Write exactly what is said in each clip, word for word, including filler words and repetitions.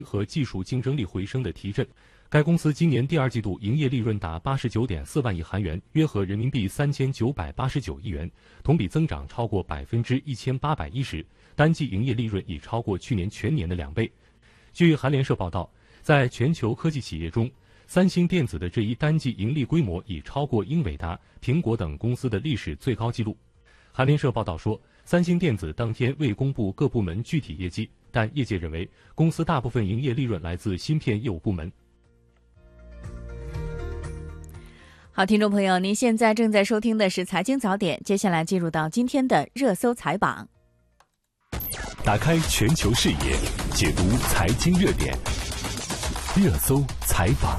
和技术竞争力回升的提振。该公司今年第二季度营业利润达八十九点四万亿韩元，约合人民币三千九百八十九亿元，同比增长超过百分之一千八百一十，单季营业利润已超过去年全年的两倍。据韩联社报道，在全球科技企业中，三星电子的这一单季盈利规模已超过英伟达、苹果等公司的历史最高纪录。韩联社报道说，三星电子当天未公布各部门具体业绩，但业界认为公司大部分营业利润来自芯片业务部门。 好，听众朋友，您现在正在收听的是财经早点，接下来进入到今天的热搜财榜。 打开全球视野，解读财经热点，热搜财榜。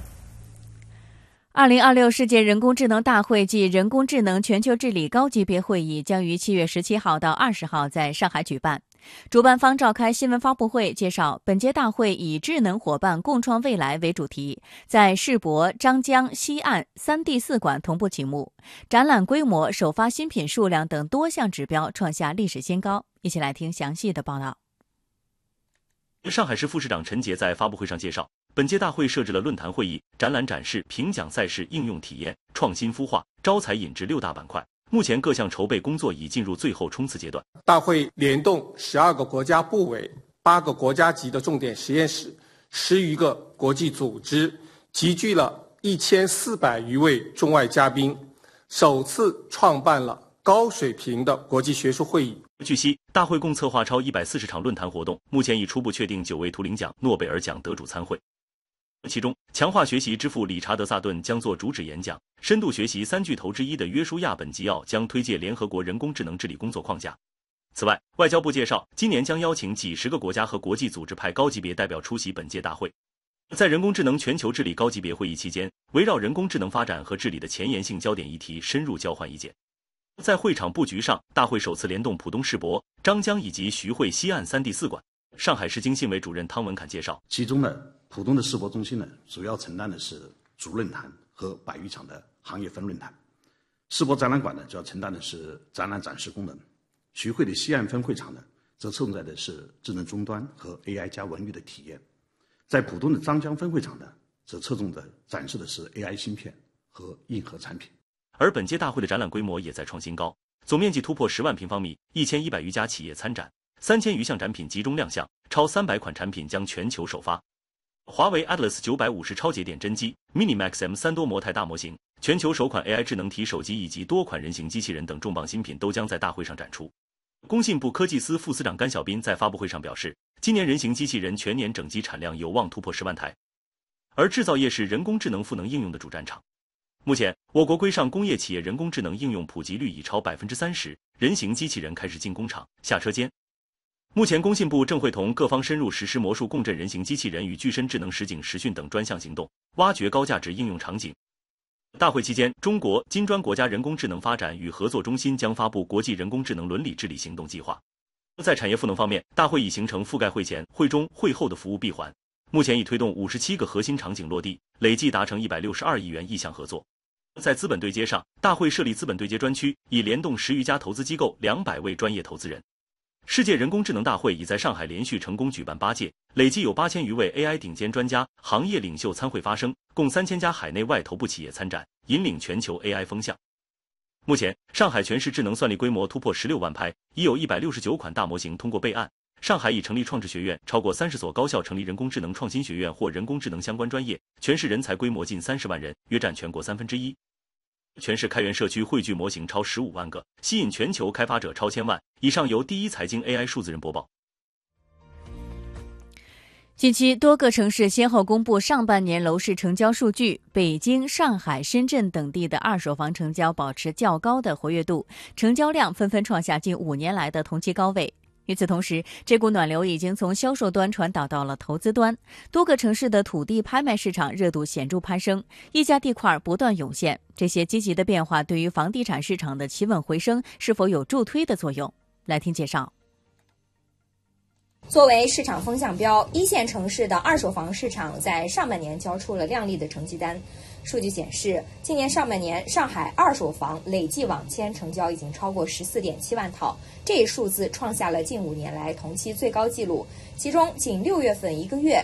二零二六世界人工智能大会暨人工智能全球治理高级别会议将于七月十七号到二十号在上海举办。主办方召开新闻发布会，介绍本届大会以智能伙伴共创未来为主题，在世博、张江、西岸三地四馆同步启幕，展览规模、首发新品数量等多项指标创下历史新高。一起来听详细的报道。 上海市副市长陈杰在发布会上介绍，本届大会设置了论坛会议、展览展示、评奖赛事、应用体验、创新孵化、招才引智六大板块。目前各项筹备工作已进入最后冲刺阶段。 大会联动十二个国家部委、八个国家级的重点实验室、十余个国际组织，集聚了一千四百余位中外嘉宾，首次创办了高水平的国际学术会议。 据悉，大会共策划超一百四十场论坛活动，目前已初步确定九位图灵奖、诺贝尔奖得主参会。其中，强化学习之父理查德·萨顿将做主旨演讲，深度学习三巨头之一的约书亚·本吉奥将推介联合国人工智能治理工作框架。此外，外交部介绍，今年将邀请几十个国家和国际组织派高级别代表出席本届大会。在人工智能全球治理高级别会议期间，围绕人工智能发展和治理的前沿性焦点议题深入交换意见。在会场布局上，大会首次联动浦东世博、张江以及徐汇西岸三地四馆。上海市经信委主任汤文侃介绍， 其中呢，浦东的世博中心呢，主要承担的是主论坛和百余场的行业分论坛；世博展览馆呢，主要承担的是展览展示功能；徐汇的西岸分会场呢，则侧重在的是智能终端和 A I 加文娱的体验；在浦东的张江分会场呢，则侧重的展示的是 A I 芯片和硬核产品。 而本届大会的展览规模也在创新高，总面积突破十万平方米，一千一百余家企业参展，三千余项展品集中亮相，超三百款产品将全球首发。华为 Atlas 九百五十超节点真机、Minimax M 三多模态大模型、全球首款 A I 智能体手机以及多款人形机器人等重磅新品都将在大会上展出。工信部科技司副司长甘小斌在发布会上表示，今年人形机器人全年整机产量有望突破十万台，而制造业是人工智能赋能应用的主战场。目前，我国规上工业企业人工智能应用普及率已超百分之三十，人形机器人开始进工厂、下车间。目前，工信部正会同各方深入实施魔术共振人形机器人与具身智能实景实训等专项行动，挖掘高价值应用场景。大会期间，中国金砖国家人工智能发展与合作中心将发布国际人工智能伦理治理行动计划。在产业赋能方面，大会已形成覆盖会前、会中、会后的服务闭环，目前已推动五十七个核心场景落地，累计达成一百六十二亿元意向合作。在资本对接上，大会设立资本对接专区，已联动十余家投资机构、两百位专业投资人。世界人工智能大会已在上海连续成功举办八届，累计有八千余位 A I 顶尖专家、行业领袖参会发声，共三千家海内外头部企业参展，引领全球 A I 风向。目前，上海全市智能算力规模突破十六万拍，已有一百六十九款大模型通过备案。上海已成立创智学院，超过三十所高校成立人工智能创新学院或人工智能相关专业，全市人才规模近三十万人，约占全国三分之一。全市开源社区汇聚模型超十五万个，吸引全球开发者超千万。以上由第一财经 A I 数字人播报。 近期，多个城市先后公布上半年楼市成交数据，北京、上海、深圳等地的二手房成交保持较高的活跃度，成交量纷纷创下近五年来的同期高位。与此同时，这股暖流已经从销售端传导到了投资端，多个城市的土地拍卖市场热度显著攀升，溢价地块不断涌现。这些积极的变化对于房地产市场的企稳回升是否有助推的作用？来听介绍。 作为市场风向标，一线城市的二手房市场在上半年交出了亮丽的成绩单。数据显示，今年上半年上海二手房累计网签成交已经超过十四点七万套，这一数字创下了近五年来同期最高纪录。其中，仅六月份一个月